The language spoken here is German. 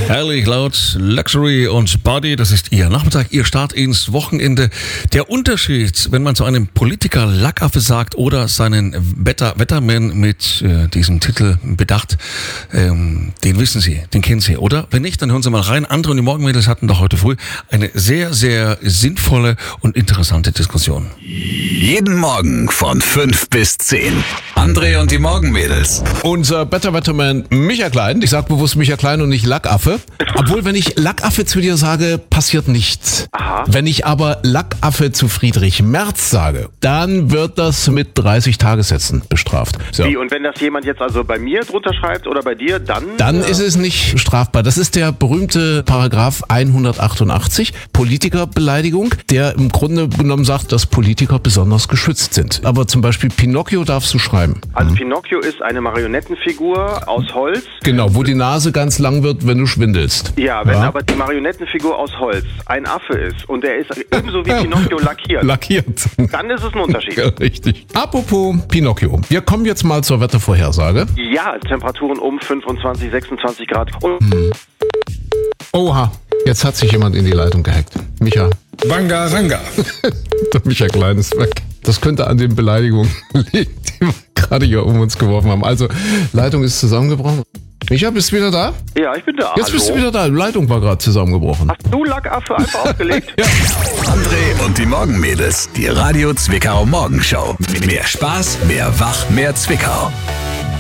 Herrlich laut, Luxury und Body, das ist Ihr Nachmittag, Ihr Start ins Wochenende. Der Unterschied, wenn man zu einem Politiker Lackaffe sagt oder seinen Wetterman mit diesem Titel bedacht, den wissen Sie, den kennen Sie, oder? Wenn nicht, dann hören Sie mal rein. André und die Morgenmädels hatten doch heute früh eine sehr, sehr sinnvolle und interessante Diskussion. Jeden Morgen von 5 bis 10. André und die Morgenmädels. Unser Better Wetterman Micha Klein, ich sag bewusst Micha Klein und nicht Lackaffe, obwohl wenn ich Lackaffe zu dir sage, passiert nichts. Aha. Wenn ich aber Lackaffe zu Friedrich Merz sage, dann wird das mit 30 Tagessätzen bestraft. So. Wie, und wenn das jemand jetzt also bei mir drunter schreibt oder bei dir, dann... Dann ist es nicht strafbar. Das ist der berühmte Paragraph 188, Politikerbeleidigung, der im Grunde genommen sagt, dass Politiker besonders geschützt sind. Aber zum Beispiel Pinocchio darfst du schreiben. Also Pinocchio ist eine Marionettenfigur aus Holz. Genau, wo die Nase ganz lang wird, wenn du schwindelst. Ja, wenn aber die Marionettenfigur aus Holz ein Affe ist und er ist ebenso wie Pinocchio lackiert, Lackiert. dann ist es ein Unterschied. Ja, richtig. Apropos Pinocchio. Wir kommen jetzt mal zur Wettervorhersage. Ja, Temperaturen um 25, 26 Grad. Und Oha, jetzt hat sich jemand in die Leitung gehackt. Micha. Bangaranga. Der Micha Klein ist weg. Das könnte an den Beleidigungen liegen, die wir gerade hier um uns geworfen haben. Also, Leitung ist zusammengebrochen. Micha, bist du wieder da? ja, ich bin da. Jetzt bist du wieder da. Die Leitung war gerade zusammengebrochen. Hast du Lackaffe einfach aufgelegt? Ja. André und die Morgenmädels. Die Radio Zwickau Morgenshow. Mehr Spaß, mehr Wach, mehr Zwickau.